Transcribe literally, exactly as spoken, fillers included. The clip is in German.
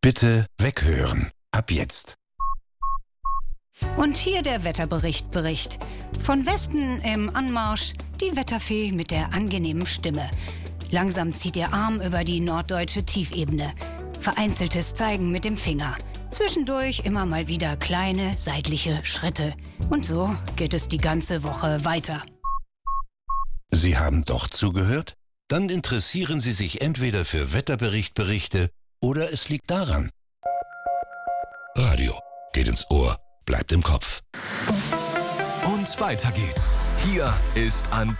Bitte weghören. Ab jetzt. Und hier der Wetterbericht Bericht. Von Westen im Anmarsch die Wetterfee mit der angenehmen Stimme. Langsam zieht ihr Arm über die norddeutsche Tiefebene. Vereinzeltes Zeigen mit dem Finger. Zwischendurch immer mal wieder kleine seitliche Schritte. Und so geht es die ganze Woche weiter. Sie haben doch zugehört? Dann interessieren Sie sich entweder für Wetterberichtberichte oder es liegt daran. Radio geht ins Ohr, bleibt im Kopf. Und weiter geht's. Hier ist Antenne.